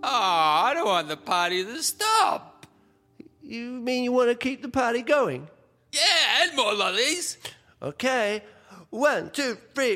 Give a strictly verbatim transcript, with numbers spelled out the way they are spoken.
Oh, I don't want the party to stop. You mean you want to keep the party going? Yeah, and more lollies. Okay. One, two, three.